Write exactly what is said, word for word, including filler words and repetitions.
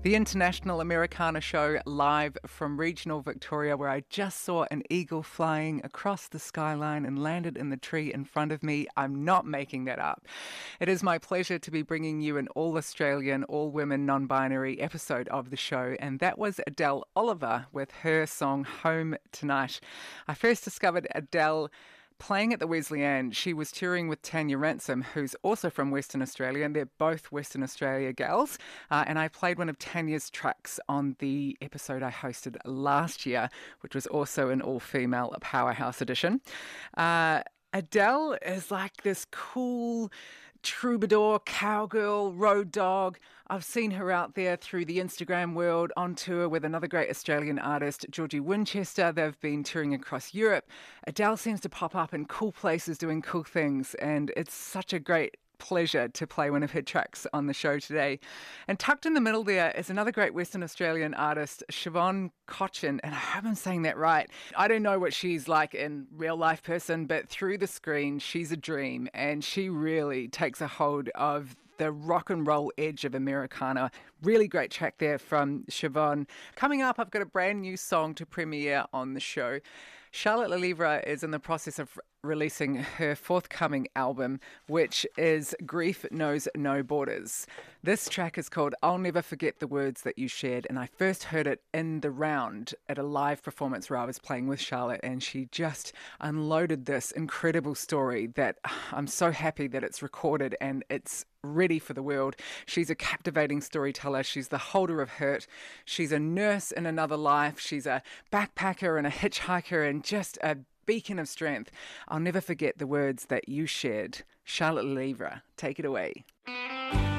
The International Americana Show live from regional Victoria, where I just saw an eagle flying across the skyline and landed in the tree in front of me. I'm not making that up. It is my pleasure to be bringing you an all-Australian, all-women, non-binary episode of the show, and that was Adele Oliver with her song Home Tonight. I first discovered Adele playing at the Wesleyan. She was touring with Tanya Ransom, who's also from Western Australia, and they're both Western Australia gals. Uh, and I played one of Tanya's tracks on the episode I hosted last year, which was also an all-female Powerhouse edition. Uh, Adele is like this cool troubadour, cowgirl, road dog. I've seen her out there through the Instagram world on tour with another great Australian artist, Georgie Winchester. They've been touring across Europe. Adele seems to pop up in cool places doing cool things, and it's such a great pleasure to play one of her tracks on the show today. And tucked in the middle there is another great Western Australian artist, Siobhan Cochin, and I hope I'm saying that right. I don't know what she's like in real life person, but through the screen, she's a dream, and she really takes a hold of the rock and roll edge of Americana. Really great track there from Siobhan. Coming up, I've got a brand new song to premiere on the show. Charlotte Lelievre is in the process of releasing her forthcoming album, which is Grief Knows No Borders. This track is called I'll Never Forget the Words That You Shared, and I first heard it in the round at a live performance where I was playing with Charlotte, and she just unloaded this incredible story that I'm so happy that it's recorded and it's ready for the world. She's a captivating storyteller. She's the holder of hurt. She's a nurse in another life. She's a backpacker and a hitchhiker and just a beacon of strength. I'll never forget the words that you shared. Charlotte Lelievre, take it away.